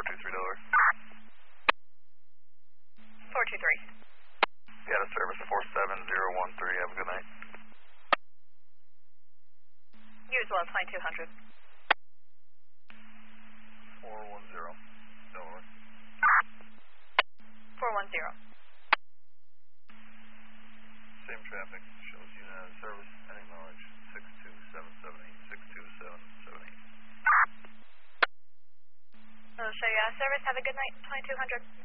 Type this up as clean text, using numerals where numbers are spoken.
423 Delaware. 423. Yeah, the service 47013. Have a good night. You as well, 2200. 410 Delaware. 410. Same traffic. Shows United service and acknowledge 62778. 62778. I'll show you service. Have a good night, 2200.